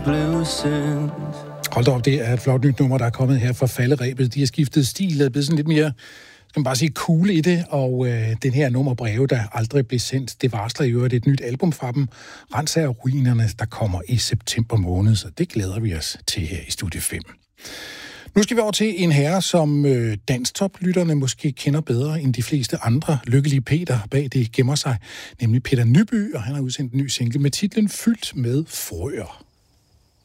Hold da op, det er et flot nyt nummer, der er kommet her fra Falderebet. De har skiftet stil, er blevet sådan lidt mere, skal man bare sige, cool i det, og den her nummer Breve, der aldrig blev sendt, det varsler jo et nyt album fra dem, Rens af ruinerne, der kommer i september måned, så det glæder vi os til her i Studie 5. Nu skal vi over til en herre, som danstoplytterne måske kender bedre end de fleste andre. Lykkelige Peter bag det gemmer sig, nemlig Peter Nyby, og han har udsendt en ny single med titlen Fyldt med frøer.